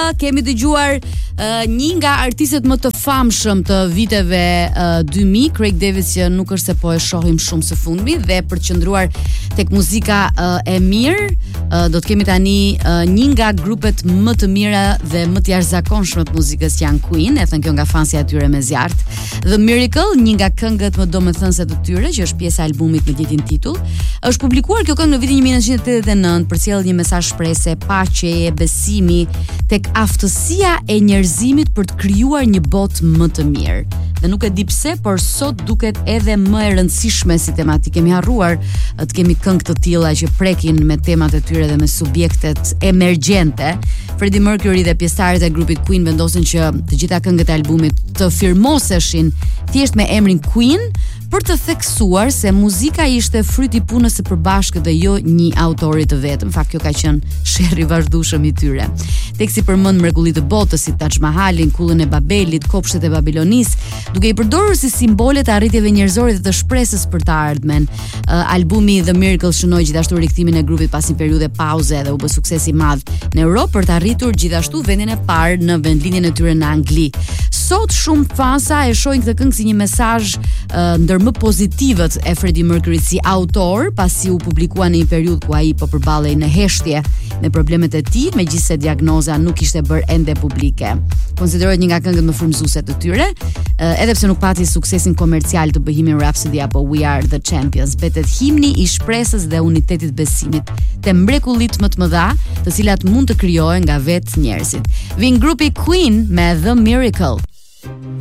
kemi dëgjuar një nga artistët më të famshëm të viteve 2000, Craig David, që nuk është se po e shohim shumë së fundmi, dhe për të qëndruar tek muzika e mirë, do të kemi tani një nga grupet më të mira dhe më të jashtëzakonshme të muzikës janë Queen, e thënë kjo nga fansi atyre me zjarrt. The Miracle, një nga këngët më domethënëse të tyre, që është pjesa e albumit me njëjtin titull, është publikuar kjo këngë në vitin 1989 për sjellë një mesazh shprehje, paqeje, besimi tek aftësia e njerëzimit për të krijuar një botë më të mirë. Dhe nuk e di pse, por sot duket edhe më e rëndësishme si tematikë. Kemi harruar të kemi këngë të tilla që prekin me temat e tyre dhe me subjektet emergjente. Freddie Mercury dhe pjesëtarët e grupit Queen vendosin që të gjitha këngët e albumit të firmoseshin thjesht me emrin Queen, për të theksuar se muzika ishte fryt i punës së përbashkët dhe jo një autori të vetëm. Fakt kjo ka qenë sherrri i vazhdueshëm i tyre. Teksti përmend mrekullitë të botës si Taj Mahalin, kullën e Babelit, kopshtet e Babilonisë, duke i përdorur si simbole të arritjeve njerëzore dhe të shpresës për të ardhmen. Albumi The Miracle shënoi gjithashtu rikthimin e grupit pas një periudhe pauze dhe u bë sukses i madh në Europë për të arritur gjithashtu vendin e parë në vendlinjen e tyre në Angli. Sot shumë fansa e shohin këtë këngë si një mesazh ndër më pozitivët e Freddie Mercury si autor, pasi u publikua në një periudhë ku ai po përballej në heshtje me problemet e tij, megjithëse diagnoza nuk ishte bërë ende publike. Konsiderohet një nga këngët më frymëzuese të tyre, edhe pse nuk pati suksesin komercial të Bohemian Rhapsody apo We Are the Champions. Betet himni i shpresës dhe unitetit besimit te mrekullit më të mëdha, të cilat mund të krijohen nga vetë njerëzit. Vin grupi Queen me The Miracle.